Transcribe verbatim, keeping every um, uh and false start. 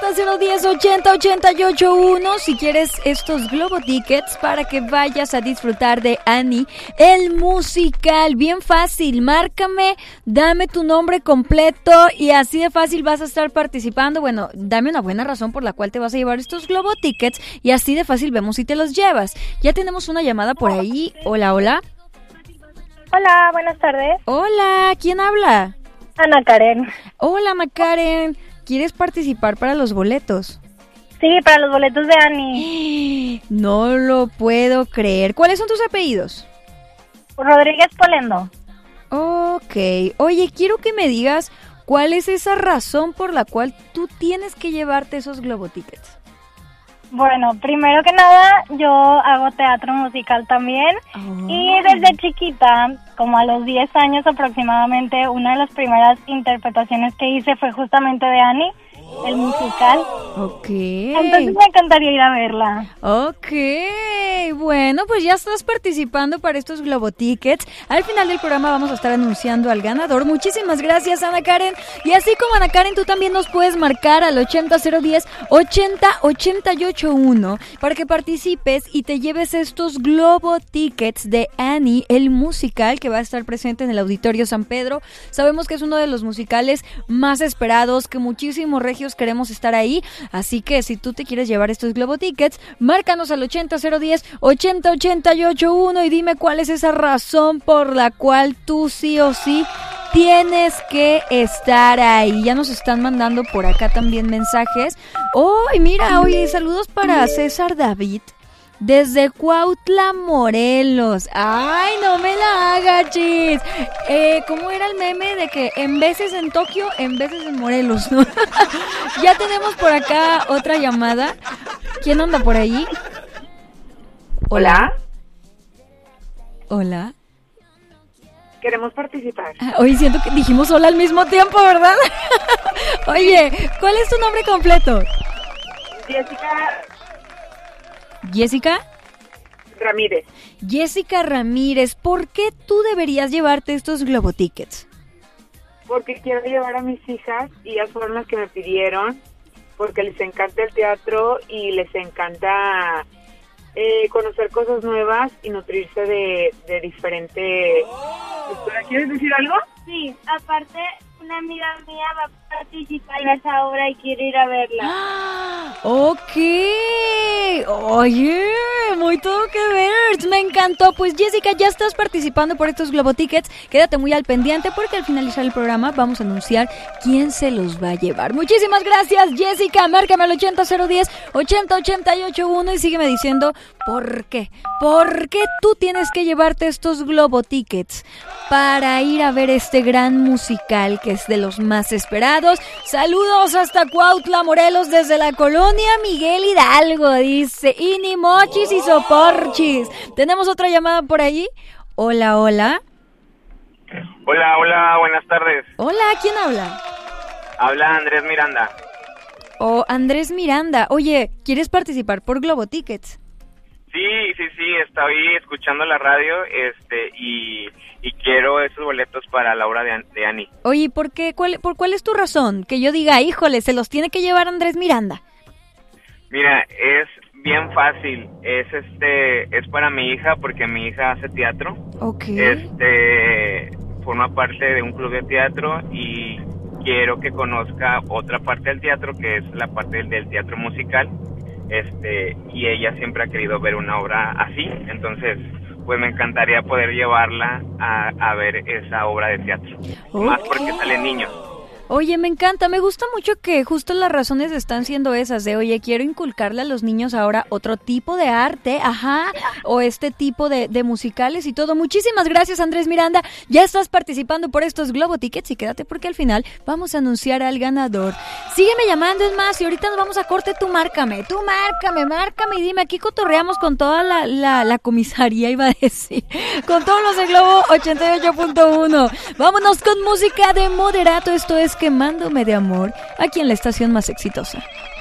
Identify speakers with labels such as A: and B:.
A: ochenta cero diez ochenta ochenta y ocho uno si quieres estos Globo Tickets para que vayas a disfrutar de Annie, el musical. Bien fácil, márcame, dame tu nombre completo y así de fácil vas a estar participando. Bueno, dame una buena razón por la cual te vas a llevar estos Globo Tickets y así de fácil vemos si te los llevas. Ya tenemos una llamada por ahí. Hola, hola.
B: Hola, buenas tardes.
A: Hola, ¿quién habla?
B: Ana Karen.
A: Hola, Macaren. ¿Quieres participar para los boletos?
B: Sí, para los boletos de Annie.
A: No lo puedo creer. ¿Cuáles son tus apellidos?
B: Rodríguez Polendo.
A: Ok. Oye, quiero que me digas cuál es esa razón por la cual tú tienes que llevarte esos Globo Tickets.
B: Bueno, primero que nada, yo hago teatro musical también. Oh. Y desde chiquita, como a los diez años aproximadamente, una de las primeras interpretaciones que hice fue justamente de Annie, el musical.
A: Ok.
B: Entonces me encantaría ir a verla.
A: Ok. Bueno, pues ya estás participando para estos Globo Tickets. Al final del programa vamos a estar anunciando al ganador. Muchísimas gracias, Ana Karen. Y así como Ana Karen, tú también nos puedes marcar al ochenta cero diez ochenta ochenta y ocho uno para que participes y te lleves estos Globo Tickets de Annie, el musical, que va a estar presente en el Auditorio San Pedro. Sabemos que es uno de los musicales más esperados, que muchísimos regios queremos estar ahí. Así que si tú te quieres llevar estos Globo Tickets, márcanos al ochenta cero diez ochenta ochenta y ocho uno y dime cuál es esa razón por la cual tú sí o sí tienes que estar ahí. Ya nos están mandando por acá también mensajes. Oh, y mira, oye, saludos para César David desde Cuautla, Morelos. Ay, no me la hagas, chis. Eh, ¿Cómo era el meme de que en veces en Tokio, en veces en Morelos, ¿no? Ya tenemos por acá otra llamada. ¿Quién anda por ahí? Hola. Hola.
C: Queremos participar.
A: Hoy siento que dijimos hola al mismo tiempo, ¿verdad? Oye, ¿cuál es tu nombre completo?
C: Jessica.
A: ¿Jessica?
C: Ramírez.
A: Jessica Ramírez, ¿por qué tú deberías llevarte estos Globo Tickets?
C: Porque quiero llevar a mis hijas y ellas fueron las que me pidieron, porque les encanta el teatro y les encanta eh, conocer cosas nuevas y nutrirse de, de diferente... ¿Quieres decir algo?
B: Sí, aparte una amiga mía va a participar en esa obra y quiere ir a verla.
A: ¡Ah! Ok. Oye, muy todo que ver. Me encantó. Pues Jessica, ya estás participando por estos Globo Tickets. Quédate muy al pendiente porque al finalizar el programa vamos a anunciar quién se los va a llevar. Muchísimas gracias, Jessica. Márcame al ochenta cero diez ochenta ochenta y ocho uno y sígueme diciendo por qué. ¿Por qué tú tienes que llevarte estos Globo Tickets para ir a ver este gran musical que es de los más esperados? Saludos hasta Cuautla, Morelos, desde la colonia Miguel Hidalgo, dice, y ni mochis y soporchis. ¿Tenemos otra llamada por ahí? Hola, hola.
D: Hola, hola, buenas tardes.
A: Hola, ¿quién habla?
D: Habla Andrés Miranda.
A: Oh, Andrés Miranda. Oye, ¿quieres participar por Globo Tickets?
D: Sí, sí, sí, estoy escuchando la radio este y, y quiero esos boletos para la obra de, de Annie.
A: Oye, ¿por qué? ¿Cuál, por cuál es tu razón? Que yo diga, híjole, se los tiene que llevar Andrés Miranda.
D: Mira, es bien fácil, es este, es para mi hija porque mi hija hace teatro.
A: Okay.
D: Este, forma parte de un club de teatro y quiero que conozca otra parte del teatro que es la parte del, del teatro musical. Este, y ella siempre ha querido ver una obra así, entonces pues me encantaría poder llevarla a, a ver esa obra de teatro. Okay. Más porque salen niños.
A: Oye, me encanta, me gusta mucho que justo las razones están siendo esas, de oye, quiero inculcarle a los niños ahora otro tipo de arte, ajá, o este tipo de, de musicales y todo. Muchísimas gracias, Andrés Miranda, ya estás participando por estos Globo Tickets y quédate porque al final vamos a anunciar al ganador. Sígueme llamando, es más, y ahorita nos vamos a corte, tú márcame, tú márcame, márcame y dime, aquí cotorreamos con toda la, la, la comisaría, iba a decir, con todos los de Globo ochenta y ocho punto uno. Vámonos con música de Moderato, esto es Quemándome de Amor, aquí en la estación más exitosa.